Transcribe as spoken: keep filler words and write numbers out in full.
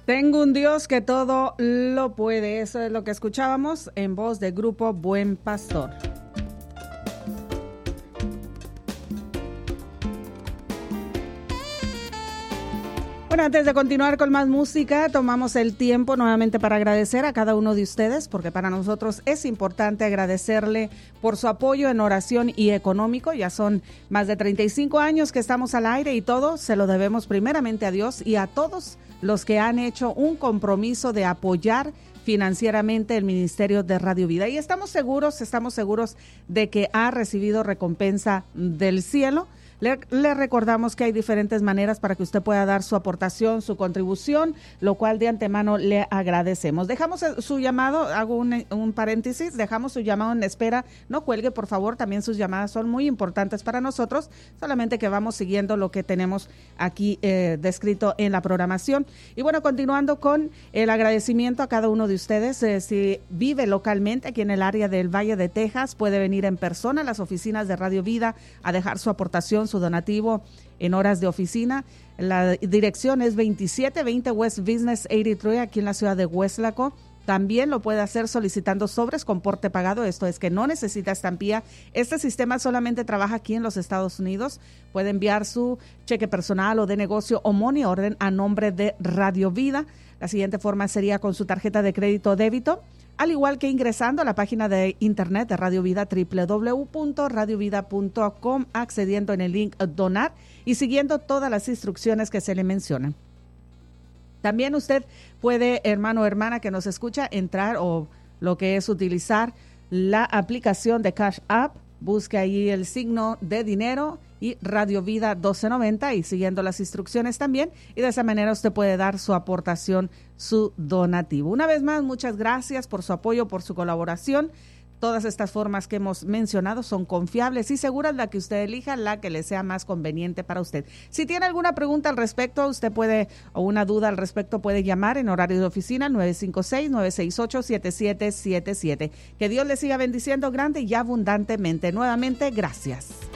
Tengo un Dios que todo lo puede. Eso es lo que escuchábamos en voz del grupo Buen Pastor. Bueno, antes de continuar con más música, tomamos el tiempo nuevamente para agradecer a cada uno de ustedes, porque para nosotros es importante agradecerle por su apoyo en oración y económico. Ya son más de treinta y cinco años que estamos al aire y todo se lo debemos primeramente a Dios y a todos los que han hecho un compromiso de apoyar financieramente el Ministerio de Radio Vida. Y estamos seguros, estamos seguros de que ha recibido recompensa del cielo. Le, le recordamos que hay diferentes maneras para que usted pueda dar su aportación, su contribución, lo cual de antemano le agradecemos. Dejamos su llamado, hago un, un paréntesis, dejamos su llamado en espera. No cuelgue, por favor, también sus llamadas son muy importantes para nosotros, solamente que vamos siguiendo lo que tenemos aquí eh, descrito en la programación. Y bueno, continuando con el agradecimiento a cada uno de ustedes, eh, si vive localmente aquí en el área del Valle de Texas, puede venir en persona a las oficinas de Radio Vida a dejar su aportación, su donativo en horas de oficina. La dirección es veintisiete veinte West Business ochenta y tres aquí en la ciudad de Weslaco. También lo puede hacer solicitando sobres con porte pagado, esto es que no necesita estampilla. Este sistema solamente trabaja aquí en los Estados Unidos. Puede enviar su cheque personal o de negocio o money order a nombre de Radio Vida. La siguiente forma sería con su tarjeta de crédito o débito, al igual que ingresando a la página de internet de Radio Vida, doble u doble u doble u punto radio vida punto com, accediendo en el link Donar y siguiendo todas las instrucciones que se le mencionan. También usted puede, hermano o hermana que nos escucha, entrar o lo que es utilizar la aplicación de Cash App. Busque ahí el signo de dinero y Radio Vida doce noventa y siguiendo las instrucciones también. Y de esa manera usted puede dar su aportación, su donativo. Una vez más, muchas gracias por su apoyo, por su colaboración. Todas estas formas que hemos mencionado son confiables y seguras, la que usted elija, la que le sea más conveniente para usted. Si tiene alguna pregunta al respecto, usted puede, o una duda al respecto, puede llamar en horario de oficina nueve cinco seis, nueve seis ocho, siete siete siete siete. Que Dios le siga bendiciendo grande y abundantemente. Nuevamente, gracias.